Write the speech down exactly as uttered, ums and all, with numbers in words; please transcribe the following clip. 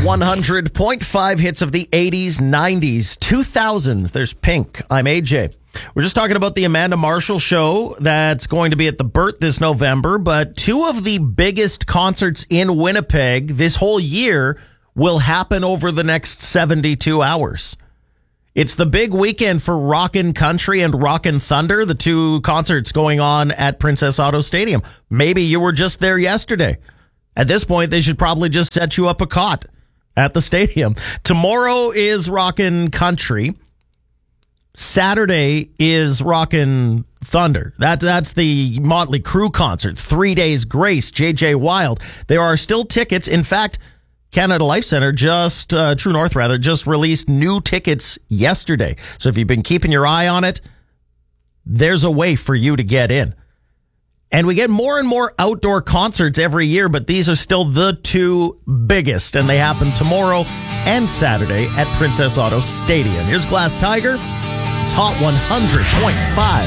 one hundred point five hits of the eighties, nineties, two thousands. There's Pink. I'm A J. We're just talking about the Amanda Marshall show that's going to be at the Burt this November, but two of the biggest concerts in Winnipeg this whole year will happen over the next seventy-two hours. It's the big weekend for Rockin' Country and Rockin' Thunder, the two concerts going on at Princess Auto Stadium. Maybe you were just there yesterday. At this point, they should probably just set you up a cot at the stadium. Tomorrow is Rockin' Country. Saturday is Rockin' Thunder. That, that's the Motley Crue concert. Three Days Grace, J J Wild. There are still tickets. In fact, Canada Life Center just, uh, True North rather, just released new tickets yesterday. So if you've been keeping your eye on it, there's a way for you to get in. And we get more and more outdoor concerts every year, but these are still the two biggest, and they happen tomorrow and Saturday at Princess Auto Stadium. Here's Glass Tiger. It's Hot one hundred point five.